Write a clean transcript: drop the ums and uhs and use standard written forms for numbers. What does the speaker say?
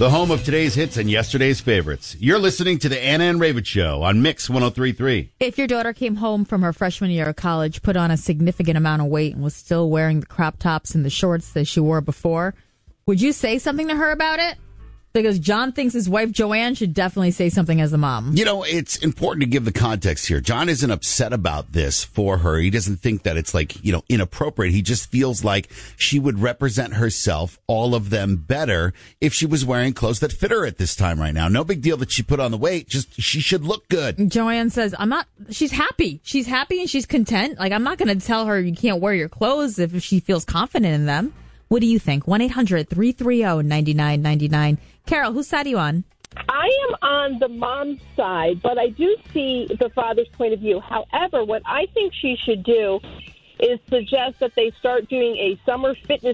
The home of today's hits and yesterday's favorites. You're listening to the Anna and Ravitch Show on Mix 103.3. If your daughter came home from her freshman year of college, put on a significant amount of weight, and was still wearing the crop tops and the shorts that she wore before, would you say something to her about it? Because John thinks his wife, Joanne, should definitely say something as a mom. You know, it's important to give the context here. John isn't upset about this for her. He doesn't think that it's inappropriate. He just feels like she would represent herself, all of them, better if she was wearing clothes that fit her at this time right now. No big deal that she put on the weight. Just she should look good. Joanne says, she's happy. She's happy and she's content. I'm not going to tell her you can't wear your clothes if she feels confident in them. What do you think? 1-800-330-9999. Carol, whose side are you on? I am on the mom's side, but I do see the father's point of view. However, what I think she should do is suggest that they start doing a summer fitness